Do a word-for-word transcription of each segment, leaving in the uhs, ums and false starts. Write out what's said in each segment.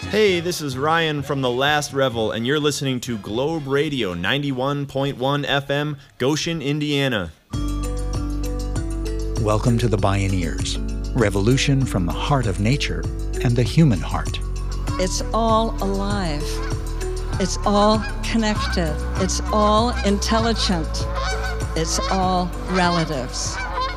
Hey, this is Ryan from The Last Revel, and you're listening to Globe Radio ninety-one point one F M, Goshen, Indiana. Welcome to The Bioneers, revolution from the heart of nature and the human heart. It's all alive. It's all connected. It's all intelligent. It's all relatives.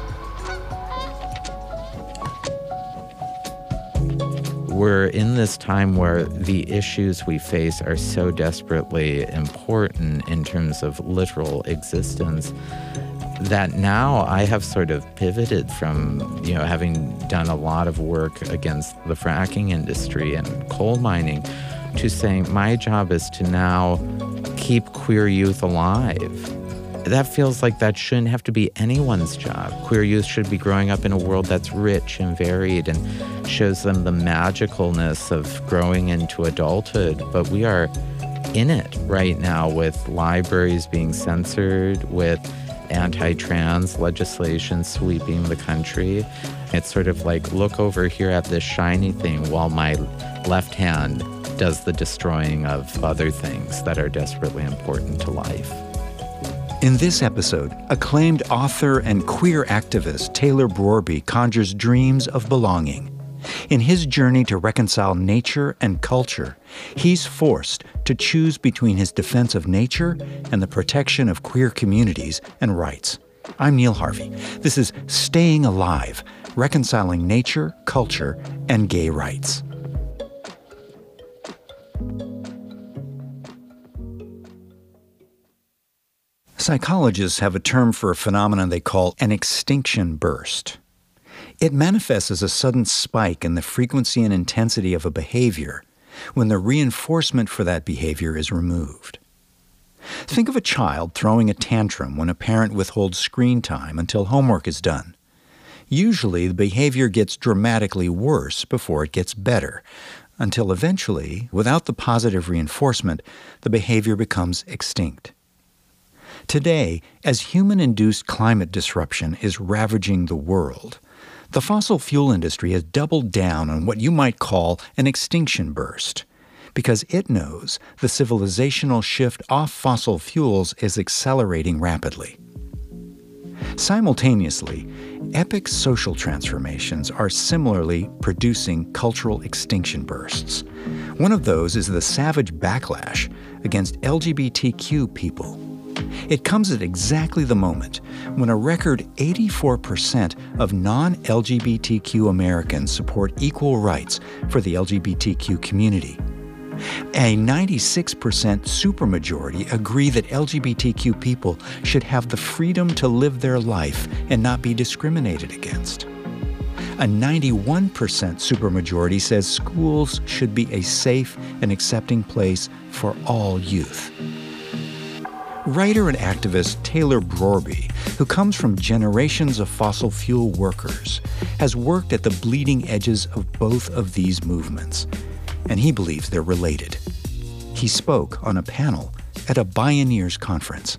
We're in this time where the issues we face are so desperately important in terms of literal existence that now I have sort of pivoted from, you know, having done a lot of work against the fracking industry and coal mining to saying my job is to now keep queer youth alive. That feels like that shouldn't have to be anyone's job. Queer youth should be growing up in a world that's rich and varied and shows them the magicalness of growing into adulthood. But we are in it right now with libraries being censored, with anti-trans legislation sweeping the country. It's sort of like, look over here at this shiny thing while my left hand does the destroying of other things that are desperately important to life. In this episode, acclaimed author and queer activist Taylor Brorby conjures dreams of belonging. In his journey to reconcile nature and culture, he's forced to choose between his defense of nature and the protection of queer communities and rights. I'm Neil Harvey. This is Staying Alive, Reconciling Nature, Culture, and Gay Rights. Psychologists have a term for a phenomenon they call an extinction burst. It manifests as a sudden spike in the frequency and intensity of a behavior when the reinforcement for that behavior is removed. Think of a child throwing a tantrum when a parent withholds screen time until homework is done. Usually, the behavior gets dramatically worse before it gets better, until eventually, without the positive reinforcement, the behavior becomes extinct. Today, as human-induced climate disruption is ravaging the world, the fossil fuel industry has doubled down on what you might call an extinction burst, because it knows the civilizational shift off fossil fuels is accelerating rapidly. Simultaneously, epic social transformations are similarly producing cultural extinction bursts. One of those is the savage backlash against L G B T Q people. It comes at exactly the moment when a record eighty-four percent of non-L G B T Q Americans support equal rights for the L G B T Q community. A ninety-six percent supermajority agree that L G B T Q people should have the freedom to live their life and not be discriminated against. A ninety-one percent supermajority says schools should be a safe and accepting place for all youth. Writer and activist Taylor Brorby, who comes from generations of fossil fuel workers, has worked at the bleeding edges of both of these movements, and he believes they're related. He spoke on a panel at a Bioneers conference.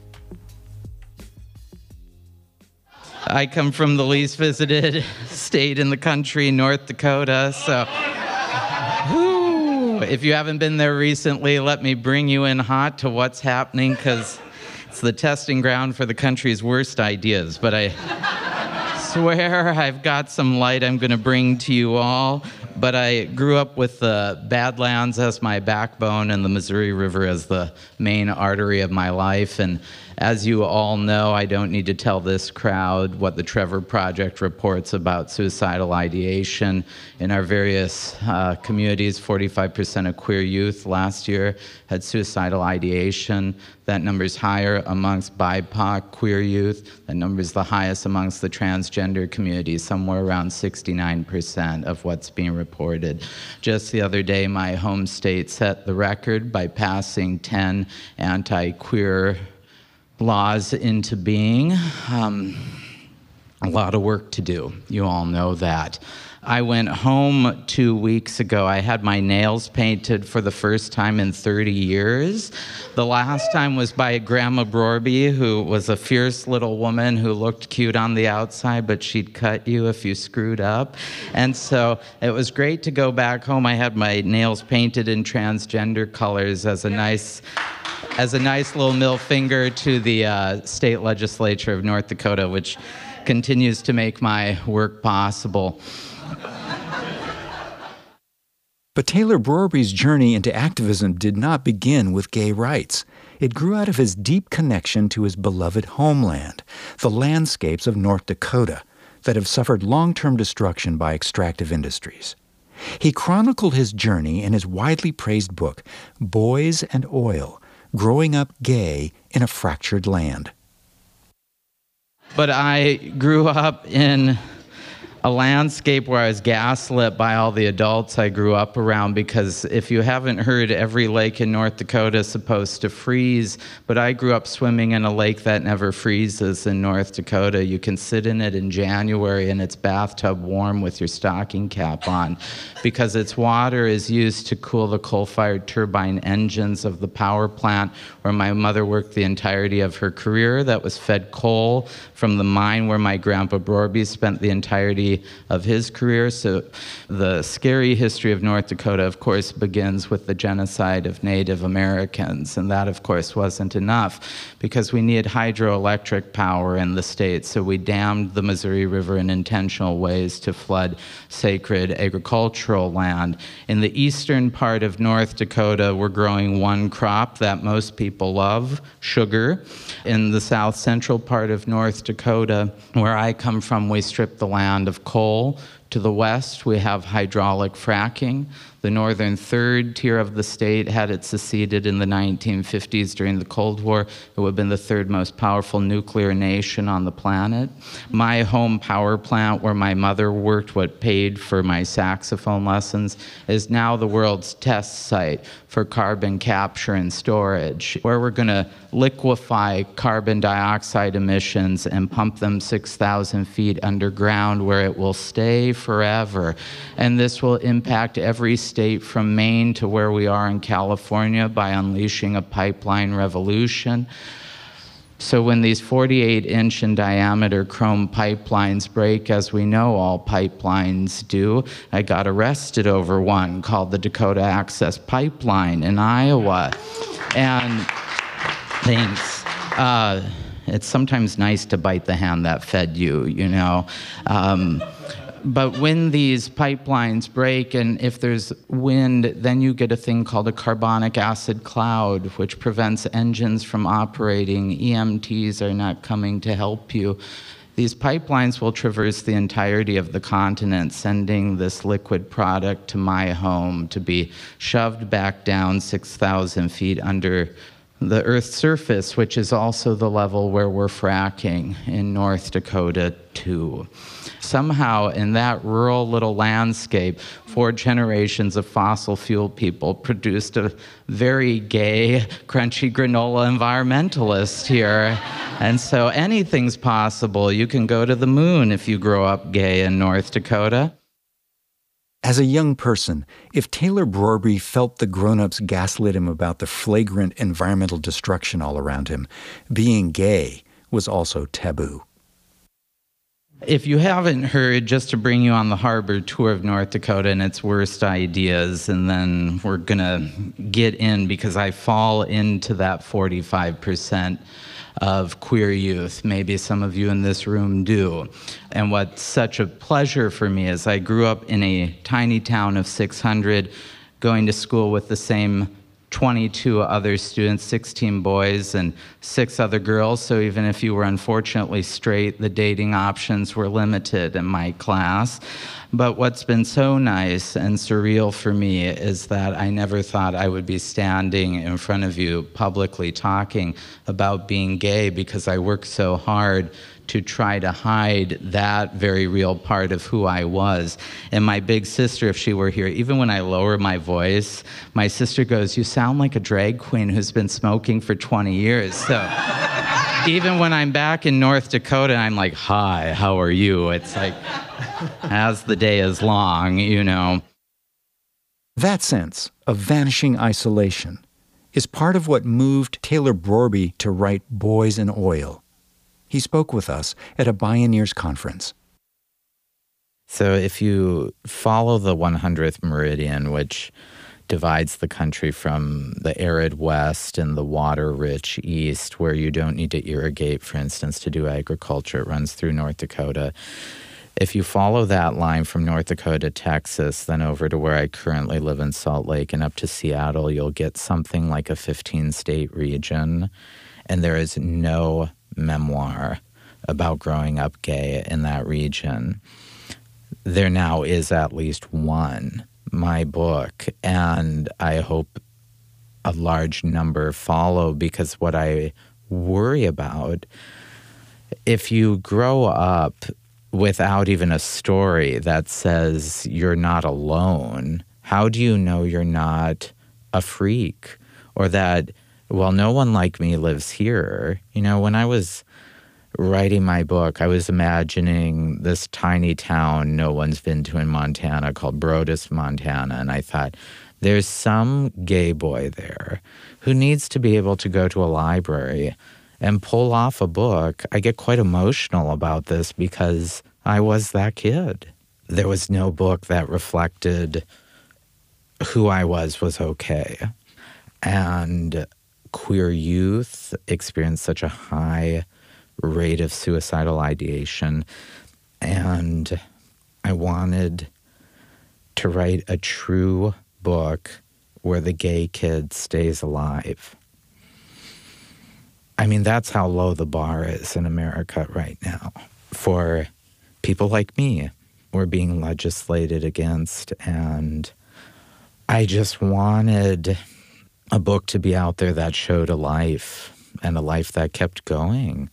I come from the least visited state in the country, North Dakota, so whew, if you haven't been there recently, let me bring you in hot to what's happening, because it's the testing ground for the country's worst ideas, but I swear I've got some light I'm going to bring to you all. But I grew up with the Badlands as my backbone and the Missouri River as the main artery of my life. And as you all know, I don't need to tell this crowd what the Trevor Project reports about suicidal ideation in our various uh, communities. forty-five percent of queer youth last year had suicidal ideation. That number is higher amongst B I P O C queer youth. That number is the highest amongst the transgender community, somewhere around sixty-nine percent of what's being reported. Just the other day, my home state set the record by passing ten anti-queer laws into being. Um, a lot of work to do. You all know that. I went home two weeks ago. I had my nails painted for the first time in thirty years. The last time was by Grandma Brorby, who was a fierce little woman who looked cute on the outside, but she'd cut you if you screwed up. And so it was great to go back home. I had my nails painted in transgender colors as a nice as a nice little middle finger to the uh, state legislature of North Dakota, which continues to make my work possible. But Taylor Brorby's journey into activism did not begin with gay rights. It grew out of his deep connection to his beloved homeland, the landscapes of North Dakota that have suffered long-term destruction by extractive industries. He chronicled his journey in his widely praised book, Boys and Oil, Growing Up Gay in a Fractured Land. But I grew up in a landscape where I was gaslit by all the adults I grew up around, because if you haven't heard, every lake in North Dakota is supposed to freeze, but I grew up swimming in a lake that never freezes in North Dakota. You can sit in it in January and it's bathtub warm with your stocking cap on, because its water is used to cool the coal-fired turbine engines of the power plant where my mother worked the entirety of her career, that was fed coal from the mine where my grandpa Brorby spent the entirety of his career. So the scary history of North Dakota, of course, begins with the genocide of Native Americans. And that, of course, wasn't enough, because we needed hydroelectric power in the state. So we dammed the Missouri River in intentional ways to flood sacred agricultural land. In the eastern part of North Dakota, we're growing one crop that most people love, sugar. In the south central part of North Dakota, where I come from, we strip the land of coal. To the west, we have hydraulic fracking. The northern third tier of the state, had it seceded in the nineteen fifties during the Cold War, it would have been the third most powerful nuclear nation on the planet. My home power plant, where my mother worked, what paid for my saxophone lessons, is now the world's test site for carbon capture and storage, where we're going to liquefy carbon dioxide emissions and pump them six thousand feet underground, where it will stay forever. And this will impact every state from Maine to where we are in California by unleashing a pipeline revolution. So when these forty-eight inch in diameter chrome pipelines break, as we know all pipelines do, I got arrested over one called the Dakota Access Pipeline in Iowa. And thanks. Uh, it's sometimes nice to bite the hand that fed you, you know. Um, But when these pipelines break, and if there's wind, then you get a thing called a carbonic acid cloud, which prevents engines from operating. E M Ts are not coming to help you. These pipelines will traverse the entirety of the continent, sending this liquid product to my home to be shoved back down six thousand feet under the Earth's surface, which is also the level where we're fracking in North Dakota too. Somehow, in that rural little landscape, four generations of fossil fuel people produced a very gay, crunchy granola environmentalist here. And so anything's possible. You can go to the moon if you grow up gay in North Dakota. As a young person, if Taylor Brorby felt the grown-ups gaslit him about the flagrant environmental destruction all around him, being gay was also taboo. If you haven't heard, just to bring you on the harbor tour of North Dakota and its worst ideas, and then we're going to get in, because I fall into that forty-five percent of queer youth. Maybe some of you in this room do. And what's such a pleasure for me is I grew up in a tiny town of six hundred, going to school with the same twenty-two other students, sixteen boys and six other girls. So even if you were unfortunately straight, the dating options were limited in my class. But what's been so nice and surreal for me is that I never thought I would be standing in front of you publicly talking about being gay, because I worked so hard to try to hide that very real part of who I was. And my big sister, if she were here, even when I lower my voice, my sister goes, "You sound like a drag queen who's been smoking for twenty years. So even when I'm back in North Dakota, I'm like, hi, how are you? It's like, as the day is long, you know. That sense of vanishing isolation is part of what moved Taylor Brorby to write Boys in Oil. He spoke with us at a Bioneers conference. So if you follow the one hundredth meridian, which divides the country from the arid west and the water-rich east, where you don't need to irrigate, for instance, to do agriculture, it runs through North Dakota. If you follow that line from North Dakota, Texas, then over to where I currently live in Salt Lake and up to Seattle, you'll get something like a fifteen-state region, and there is no memoir about growing up gay in that region. There now is at least one, my book, and I hope a large number follow, because what I worry about, if you grow up without even a story that says you're not alone, how do you know you're not a freak? Or that, well, no one like me lives here. You know, when I was writing my book, I was imagining this tiny town no one's been to in Montana called Brodus, Montana. And I thought, there's some gay boy there who needs to be able to go to a library and pull off a book. I get quite emotional about this because I was that kid. There was no book that reflected who I was was okay. And queer youth experienced such a high rate of suicidal ideation. And I wanted to write a true book where the gay kid stays alive. I mean, that's how low the bar is in America right now. For people like me, we're being legislated against, and I just wanted a book to be out there that showed a life, and a life that kept going.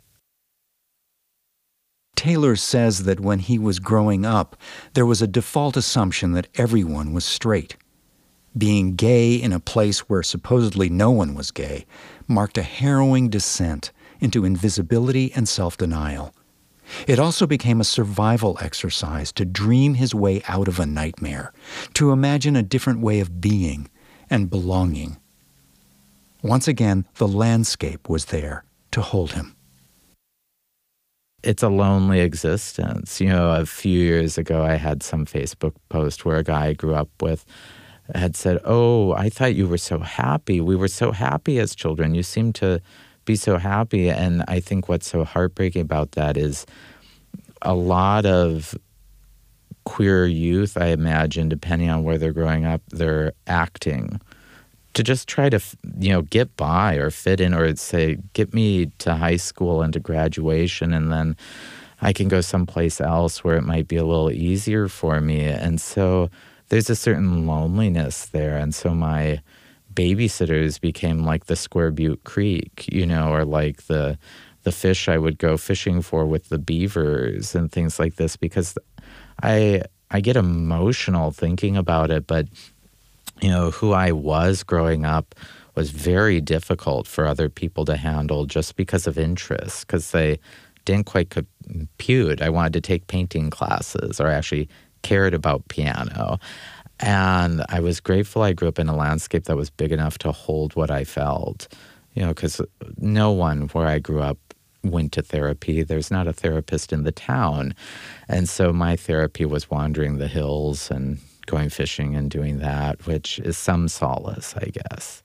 Taylor says that when he was growing up, there was a default assumption that everyone was straight. Being gay in a place where supposedly no one was gay marked a harrowing descent into invisibility and self-denial. It also became a survival exercise to dream his way out of a nightmare, to imagine a different way of being and belonging. Once again, the landscape was there to hold him. It's a lonely existence. You know, a few years ago, I had some Facebook post where a guy I grew up with had said, oh, I thought you were so happy. We were so happy as children. You seem to be so happy. And I think what's so heartbreaking about that is a lot of queer youth, I imagine, depending on where they're growing up, they're acting to just try to, you know, get by or fit in, or say, get me to high school and to graduation, and then I can go someplace else where it might be a little easier for me. And so there's a certain loneliness there. And so my babysitters became like the Square Butte Creek, you know, or like the the fish I would go fishing for with the beavers and things like this, because I I get emotional thinking about it. But, you know, who I was growing up was very difficult for other people to handle just because of interest, because they didn't quite compute. I wanted to take painting classes, or actually cared about piano. And I was grateful I grew up in a landscape that was big enough to hold what I felt, you know, because no one where I grew up went to therapy. There's not a therapist in the town. And so my therapy was wandering the hills and going fishing and doing that, which is some solace, I guess.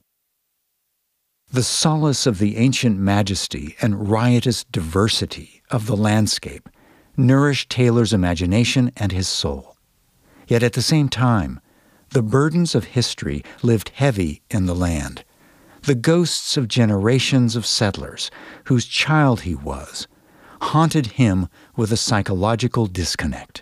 The solace of the ancient majesty and riotous diversity of the landscape nourished Taylor's imagination and his soul. Yet at the same time, the burdens of history lived heavy in the land. The ghosts of generations of settlers whose child he was haunted him with a psychological disconnect.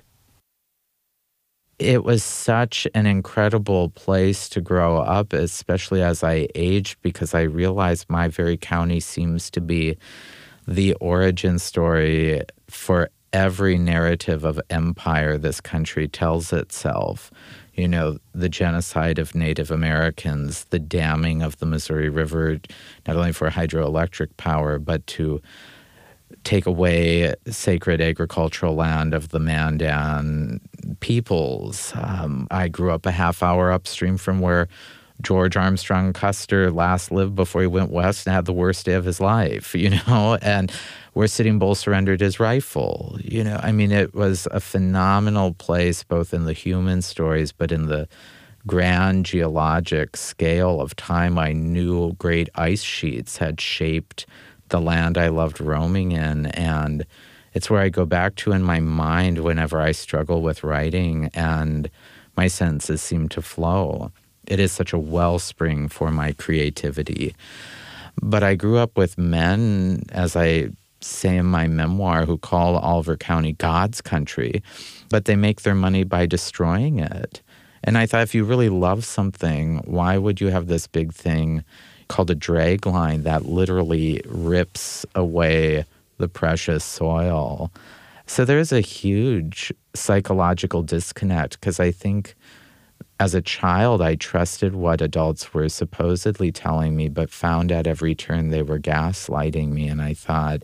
It was such an incredible place to grow up, especially as I aged, because I realized my very county seems to be the origin story for every narrative of empire this country tells itself. You know, the genocide of Native Americans, the damming of the Missouri River, not only for hydroelectric power, but to take away sacred agricultural land of the Mandan peoples. Um, I grew up a half hour upstream from where George Armstrong Custer last lived before he went west and had the worst day of his life, you know, and where Sitting Bull surrendered his rifle. You know, I mean, it was a phenomenal place, both in the human stories, but in the grand geologic scale of time. I knew great ice sheets had shaped the land I loved roaming in, and it's where I go back to in my mind whenever I struggle with writing and my sentences seem to flow. It is such a wellspring for my creativity. But I grew up with men, as I say in my memoir, who call Oliver County God's country, but they make their money by destroying it. And I thought, if you really love something, why would you have this big thing called a drag line that literally rips away the precious soil? So there's a huge psychological disconnect, because I think as a child I trusted what adults were supposedly telling me, but found at every turn they were gaslighting me. And I thought,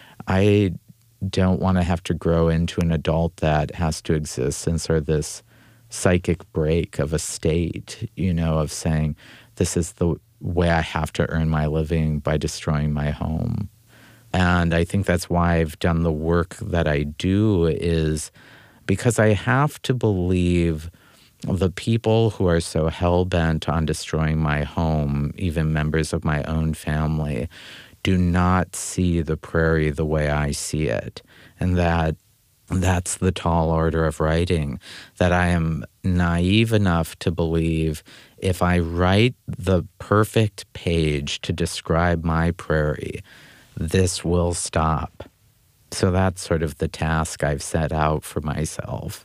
I don't want to have to grow into an adult that has to exist in sort of this psychic break of a state, you know, of saying, this is the way I have to earn my living by destroying my home. And I think that's why I've done the work that I do, is because I have to believe the people who are so hell-bent on destroying my home, even members of my own family, do not see the prairie the way I see it. And that that's the tall order of writing, that I am naive enough to believe if I write the perfect page to describe my prairie, this will stop. So that's sort of the task I've set out for myself.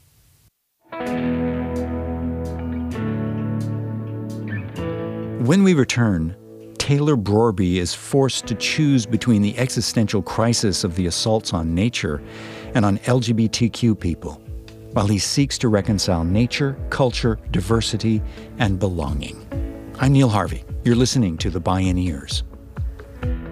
When we return, Taylor Brorby is forced to choose between the existential crisis of the assaults on nature and on L G B T Q people, while he seeks to reconcile nature, culture, diversity, and belonging. I'm Neil Harvey. You're listening to The Bioneers.